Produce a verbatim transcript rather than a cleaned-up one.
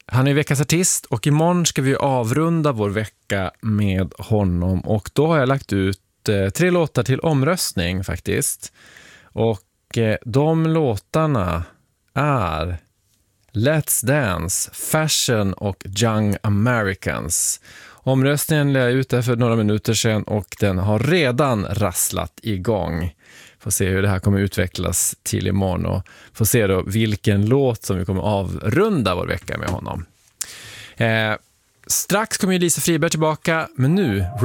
Han är veckans artist och imorgon ska vi avrunda vår vecka med honom. Och då har jag lagt ut eh, tre låtar till omröstning faktiskt. Och eh, de låtarna är Let's Dance, Fashion och Young Americans. Omröstningen lade jag ut där för några minuter sedan och den har redan rasslat igång. Får se hur det här kommer utvecklas till imorgon och får se då vilken låt som vi kommer avrunda vår vecka med honom. Eh, strax kommer ju Lisa Friberg tillbaka, men nu